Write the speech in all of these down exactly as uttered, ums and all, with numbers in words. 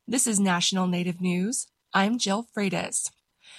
This is National Native News. I'm Jill Freitas.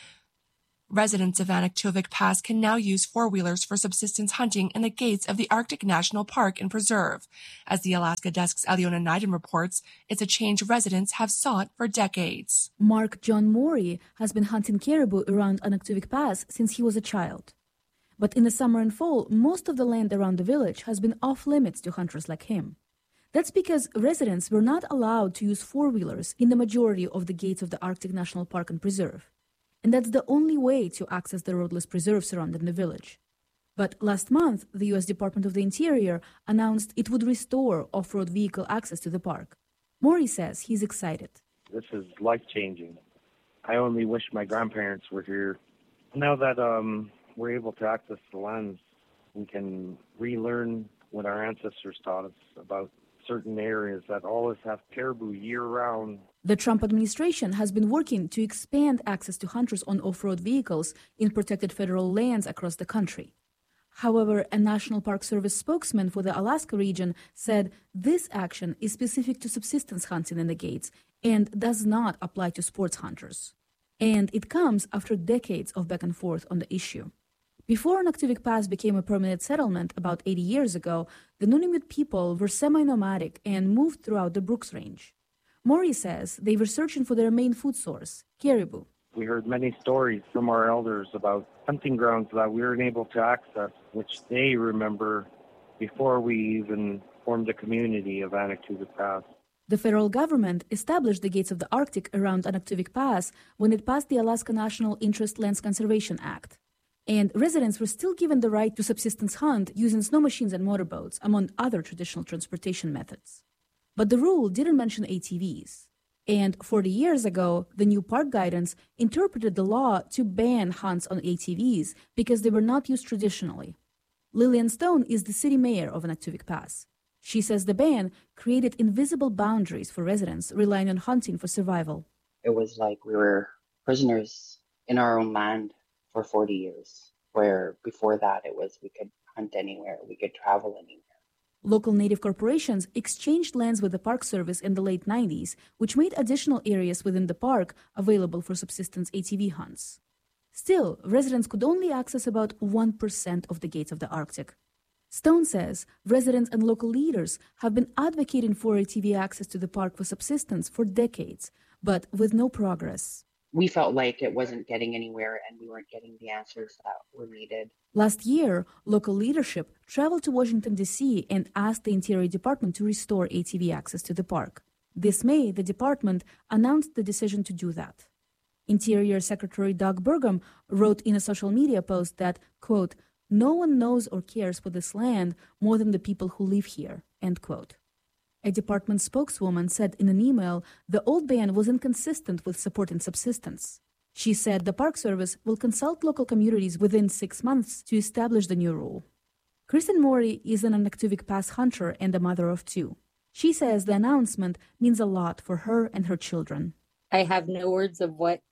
Residents of Anaktuvuk Pass can now use four-wheelers for subsistence hunting in the gates of the Arctic National Park and Preserve. As the Alaska Desk's Aliona Nyden reports, it's a change residents have sought for decades. Mark John Mori has been hunting caribou around Anaktuvuk Pass since he was a child. But in the summer and fall, most of the land around the village has been off-limits to hunters like him. That's because residents were not allowed to use four-wheelers in the majority of the gates of the Arctic National Park and Preserve. And that's the only way to access the roadless preserve surrounding the village. But last month, the U S Department of the Interior announced it would restore off-road vehicle access to the park. Maury says he's excited. This is life-changing. I only wish my grandparents were here. Now that um, we're able to access the lands, we can relearn what our ancestors taught us about certain areas that always have caribou year-round. The Trump administration has been working to expand access to hunters on off-road vehicles in protected federal lands across the country. However, a National Park Service spokesman for the Alaska region said this action is specific to subsistence hunting in the gates and does not apply to sports hunters. And it comes after decades of back and forth on the issue. Before Anaktuvuk Pass became a permanent settlement about eighty years ago, the Nunavut people were semi-nomadic and moved throughout the Brooks Range. Maury says they were searching for their main food source, caribou. We heard many stories from our elders about hunting grounds that we weren't able to access, which they remember before we even formed the community of Anaktuvuk Pass. The federal government established the gates of the Arctic around Anaktuvuk Pass when it passed the Alaska National Interest Lands Conservation Act. And residents were still given the right to subsistence hunt using snow machines and motorboats, among other traditional transportation methods. But the rule didn't mention A T Vs. And forty years ago, the new park guidance interpreted the law to ban hunts on A T Vs because they were not used traditionally. Lillian Stone is the city mayor of Anaktuvuk Pass. She says the ban created invisible boundaries for residents relying on hunting for survival. It was like we were prisoners in our own land for forty years, where before that it was we could hunt anywhere, we could travel anywhere. Local native corporations exchanged lands with the Park Service in the late nineties, which made additional areas within the park available for subsistence A T V hunts. Still, residents could only access about one percent of the gates of the Arctic. Stone says residents and local leaders have been advocating for A T V access to the park for subsistence for decades, but with no progress. We felt like it wasn't getting anywhere and we weren't getting the answers that were needed. Last year, local leadership traveled to Washington, D C and asked the Interior Department to restore A T V access to the park. This May, the department announced the decision to do that. Interior Secretary Doug Burgum wrote in a social media post that, quote, "No one knows or cares for this land more than the people who live here," end quote. A department spokeswoman said in an email the old ban was inconsistent with supporting subsistence. She said the Park Service will consult local communities within six months to establish the new rule. Kristen Maury is an Anaktuvuk Pass hunter and a mother of two. She says the announcement means a lot for her and her children. I have no words of what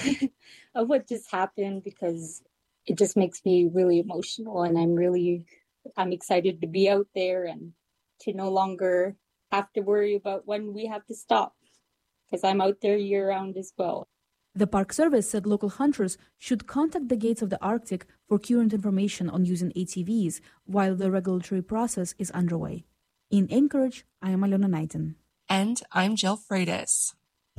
of what just happened because it just makes me really emotional, and I'm really I'm excited to be out there and to no longer have to worry about when we have to stop, because I'm out there year-round as well. The Park Service said local hunters should contact the gates of the Arctic for current information on using A T Vs while the regulatory process is underway. In Anchorage, I am Aliona Nyden. And I'm Jill Freitas.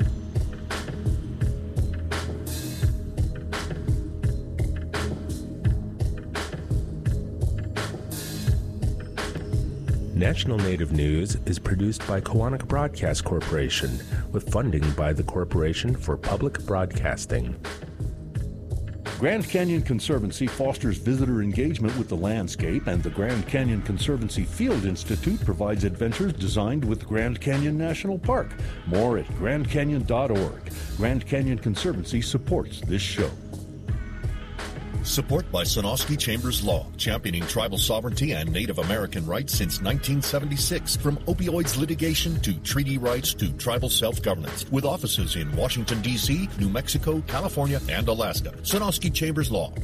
National Native News is produced by Koahnic Broadcast Corporation with funding by the Corporation for Public Broadcasting. Grand Canyon Conservancy fosters visitor engagement with the landscape, and the Grand Canyon Conservancy Field Institute provides adventures designed with Grand Canyon National Park. More at grand canyon dot org. Grand Canyon Conservancy supports this show. Support by Sonosky Chambers Law, championing tribal sovereignty and Native American rights since nineteen seventy-six. From opioids litigation to treaty rights to tribal self-governance. With offices in Washington, D C, New Mexico, California, and Alaska. Sonosky Chambers Law.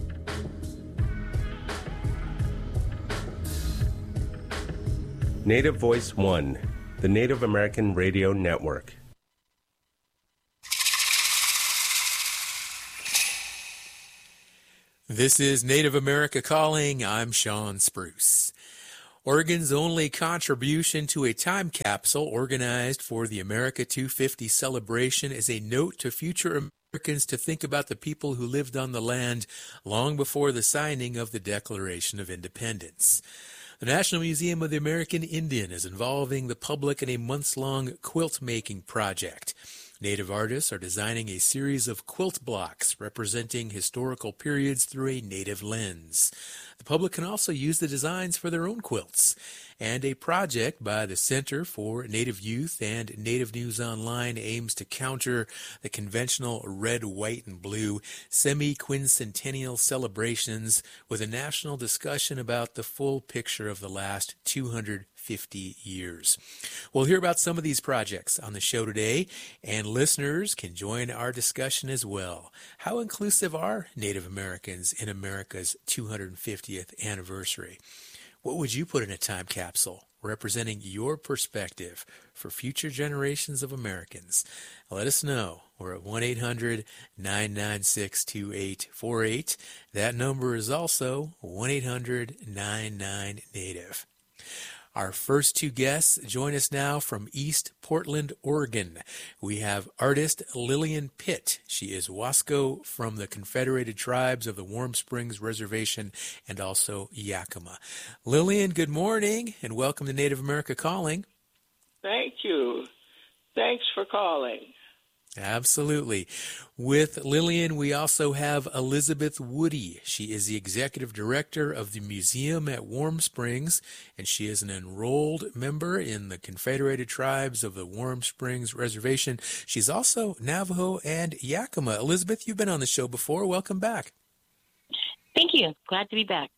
Native Voice One, the Native American Radio Network. This is Native America Calling. I'm Sean Spruce. Oregon's only contribution to a time capsule organized for the America two fifty celebration is a note to future Americans to think about the people who lived on the land long before the signing of the Declaration of Independence. The National Museum of the American Indian is involving the public in a months-long quilt-making project. Native artists are designing a series of quilt blocks representing historical periods through a Native lens. The public can also use the designs for their own quilts. And a project by the Center for Native Youth and Native News Online aims to counter the conventional red, white, and blue semi-quincentennial celebrations with a national discussion about the full picture of the last two hundred fifty years. We'll hear about some of these projects on the show today, and listeners can join our discussion as well. How inclusive are Native Americans in America's two hundred fiftieth anniversary? What would you put in a time capsule representing your perspective for future generations of Americans? Let us know. We're at one eight hundred nine nine six two eight four eight. That number is also one eight hundred nine nine Native. Our first two guests join us now from East Portland, Oregon. We have artist Lillian Pitt. She is Wasco from the Confederated Tribes of the Warm Springs Reservation and also Yakima. Lillian, good morning and welcome to Native America Calling. Thank you. Thanks for calling. Absolutely. With Lillian, we also have Elizabeth Woody. She is the executive director of the museum at Warm Springs, and she is an enrolled member in the Confederated Tribes of the Warm Springs Reservation. She's also Navajo and Yakima. Elizabeth, you've been on the show before. Welcome back. Thank you. Glad to be back.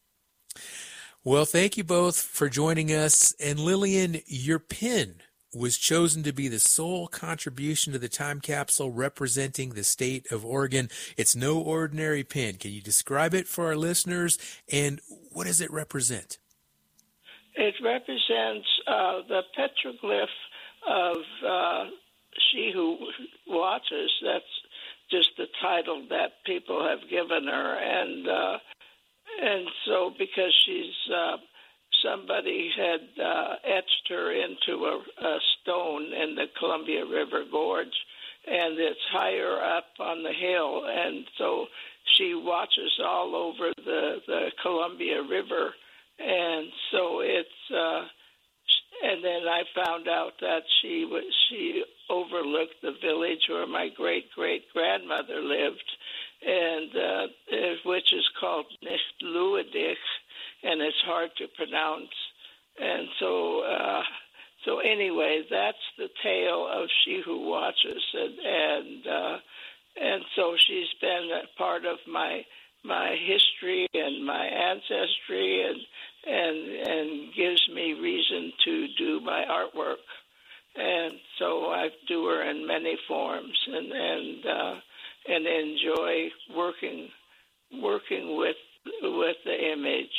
Well, thank you both for joining us. And Lillian, your pin was chosen to be the sole contribution to the time capsule representing the state of Oregon. It's no ordinary pin. Can you describe it for our listeners, and what does it represent? It represents uh, the petroglyph of uh, She Who Watches. That's just the title that people have given her. And, uh, and so because she's... Uh, Somebody had uh, etched her into a, a stone in the Columbia River Gorge, and it's higher up on the hill, and so she watches all over the, the Columbia River, and so it's. Uh, and then I found out that she was, she overlooked the village where my great great grandmother lived, and uh, which is called Nichtluadich. And it's hard to pronounce. And so, uh, so anyway, that's the tale of She Who Watches, and and, uh, and so she's been a part of my my history and my ancestry, and and and gives me reason to do my artwork. And so I do her in many forms, and and uh, and enjoy working working with with the image.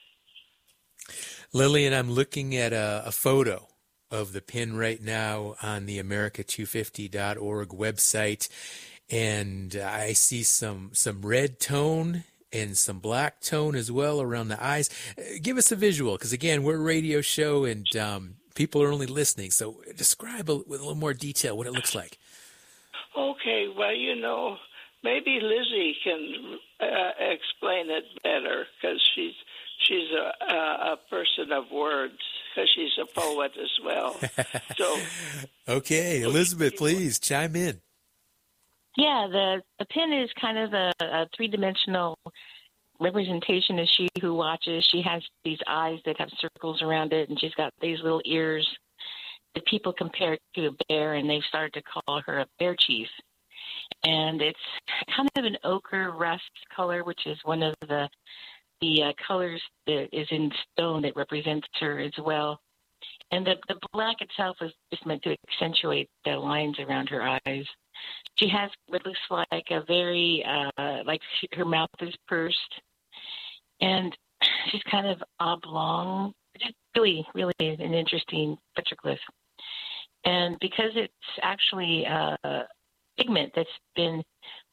Lillian, I'm looking at a, a photo of the pin right now on the America two fifty dot org website, and I see some some red tone and some black tone as well around the eyes. Give us a visual, because again, we're a radio show and um, people are only listening, so describe a, with a little more detail what it looks like. Okay, well, you know, maybe Lizzie can uh, explain it better, because she's She's a, a, a person of words, because she's a poet as well. So, okay, Elizabeth, please chime in. Yeah, the, the pin is kind of a, a three-dimensional representation of She Who Watches. She has these eyes that have circles around it, and she's got these little ears that people compare to a bear, and they've started to call her a bear chief. And it's kind of an ochre rust color, which is one of the the uh, colors that is in stone that represents her as well. And the, the black itself is just meant to accentuate the lines around her eyes. She has what looks like a very, uh, like she, her mouth is pursed. And she's kind of oblong. Just really, really an interesting petroglyph. And because it's actually uh, pigment that's been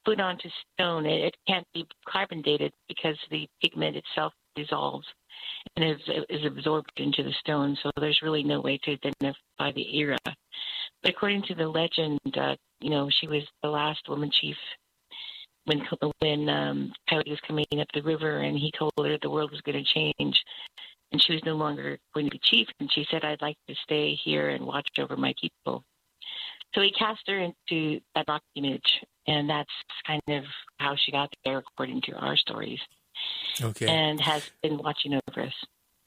put onto stone. It, it can't be carbon dated because the pigment itself dissolves and is, is absorbed into the stone. So there's really no way to identify the era. But according to the legend, uh, you know, she was the last woman chief when when um, Coyote was coming up the river, and he told her the world was going to change, and she was no longer going to be chief. And she said, "I'd like to stay here and watch over my people." So he cast her into that rock image, and that's kind of how she got there, according to our stories. Okay. And has been watching over us.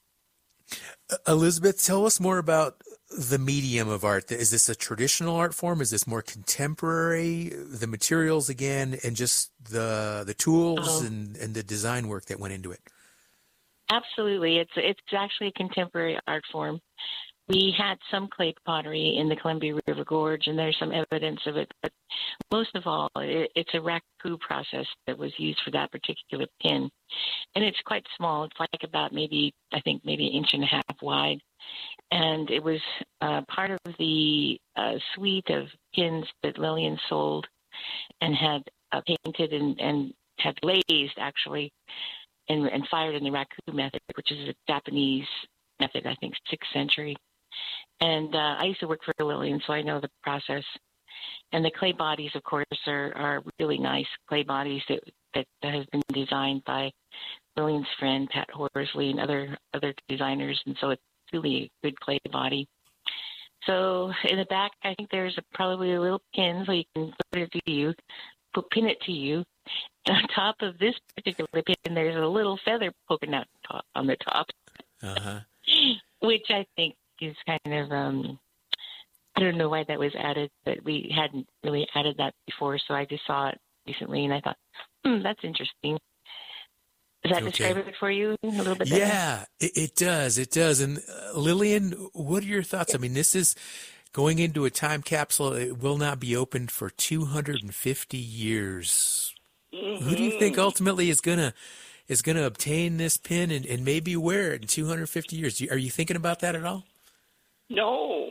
Uh, Elizabeth, tell us more about the medium of art. Is this a traditional art form? Is this more contemporary? The materials again, and just the the tools Oh. and, and the design work that went into it. Absolutely. It's it's actually a contemporary art form. We had some clay pottery in the Columbia River Gorge, and there's some evidence of it. But most of all, it, it's a raku process that was used for that particular pin. And it's quite small. It's like about maybe, I think, maybe an inch and a half wide. And it was uh, part of the uh, suite of pins that Lillian sold and had uh, painted and, and had glazed, actually, and, and fired in the raku method, which is a Japanese method, I think, sixth century. And uh, I used to work for Lillian, so I know the process. And the clay bodies, of course, are, are really nice clay bodies that, that, that have been designed by Lillian's friend, Pat Horsley, and other, other designers. And so it's really a good clay body. So in the back, I think there's a, probably a little pin so you can put it to you, put, pin it to you. And on top of this particular pin, there's a little feather poking out top, on the top, Uh-huh. which I think is kind of, um, I don't know why that was added, but we hadn't really added that before, so I just saw it recently, and I thought, hmm, that's interesting. Does that Okay. describe it for you a little bit better? Yeah, it, it does. It does. And uh, Lillian, what are your thoughts? I mean, this is going into a time capsule. It will not be opened for two hundred fifty years. Mm-hmm. Who do you think ultimately is gonna is gonna obtain this pin and, and maybe wear it in two hundred fifty years? Are you thinking about that at all? No.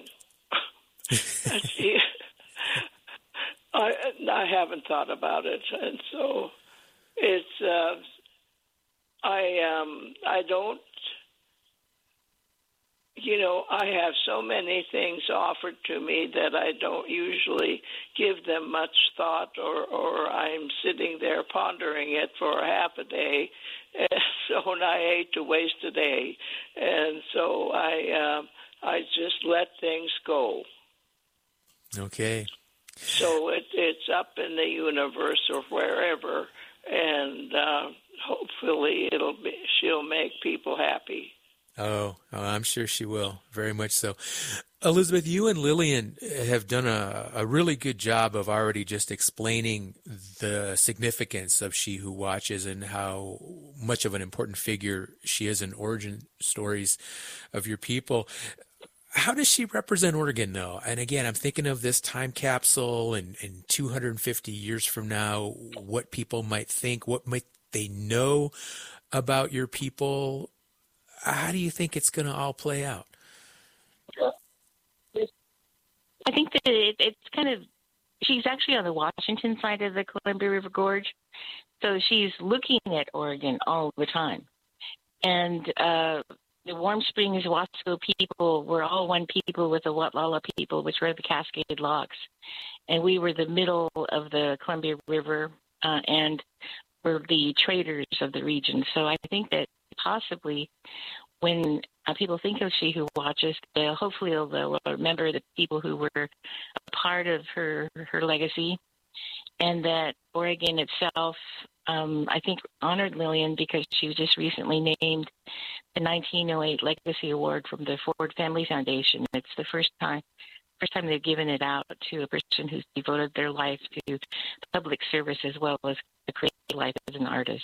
See, I I haven't thought about it, and so it's uh, I um I don't. You know, I have so many things offered to me that I don't usually give them much thought, or, or I'm sitting there pondering it for half a day. And so and I hate to waste a day. And so I um, I just let things go. Okay. So it, it's up in the universe or wherever, and uh, hopefully it'll be she'll make people happy. Oh, oh, I'm sure she will. Very much so. Elizabeth, you and Lillian have done a, a really good job of already just explaining the significance of She Who Watches and how much of an important figure she is in origin stories of your people. How does she represent Oregon, though? And again, I'm thinking of this time capsule and, and two hundred fifty years from now, what people might think, what might they know about your people. How do you think it's going to all play out? I think that it, it's kind of, she's actually on the Washington side of the Columbia River Gorge, so she's looking at Oregon all the time. And uh, the Warm Springs Wasco people were all one people with the Watlala people, which were the Cascade Locks. And we were the middle of the Columbia River uh, and were the traders of the region. So I think that possibly when uh, people think of She Who Watches, they'll hopefully they'll, they'll remember the people who were a part of her her legacy, and that Oregon itself, um, I think, honored Lillian because she was just recently named the nineteen oh eight Legacy Award from the Ford Family Foundation. It's the first time first time they've given it out to a person who's devoted their life to public service as well as a creative life as an artist.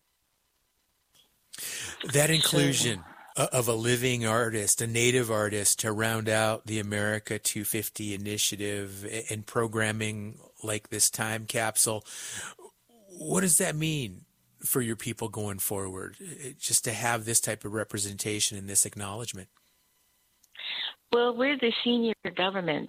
That inclusion of a living artist, a native artist, to round out the America two fifty initiative and programming like this time capsule, what does that mean for your people going forward, just to have this type of representation and this acknowledgement? Well, we're the senior government,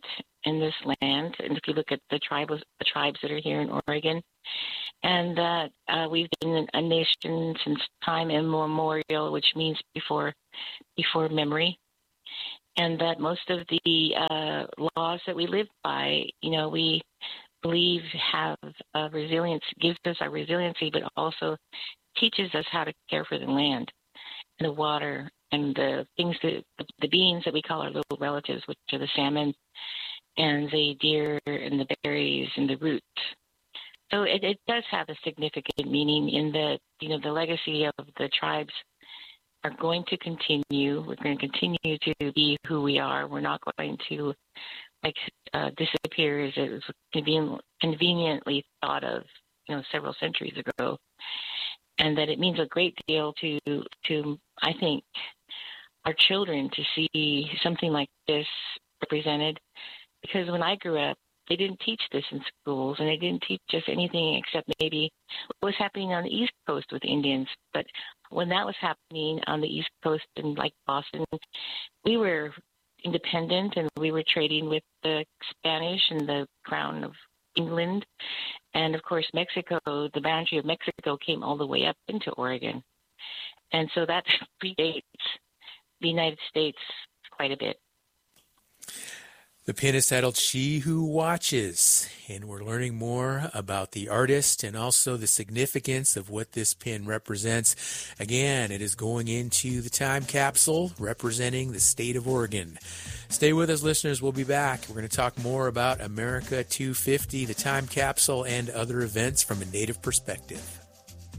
in this land. And if you look at the tribes, the tribes that are here in Oregon, and that uh, we've been a nation since time immemorial, which means before before memory, and that most of the uh, laws that we live by, you know, we believe have a resilience, gives us our resiliency, but also teaches us how to care for the land and the water and the things that the beings that we call our little relatives, which are the salmon and the deer and the berries and the roots. So it, it does have a significant meaning in that, you know, the legacy of the tribes are going to continue. We're going to continue to be who we are. We're not going to like uh, disappear as it was conven- conveniently thought of, you know, several centuries ago. And that it means a great deal to, to I think, our children to see something like this represented. Because when I grew up, they didn't teach this in schools, and they didn't teach us anything except maybe what was happening on the East Coast with Indians. But when that was happening on the East Coast in like Boston, we were independent, and we were trading with the Spanish and the Crown of England. And, of course, Mexico, the boundary of Mexico came all the way up into Oregon. And so that predates the United States quite a bit. The pin is titled She Who Watches, and we're learning more about the artist and also the significance of what this pin represents. Again, it is going into the time capsule representing the state of Oregon. Stay with us, listeners. We'll be back. We're going to talk more about America two fifty, the time capsule, and other events from a Native perspective.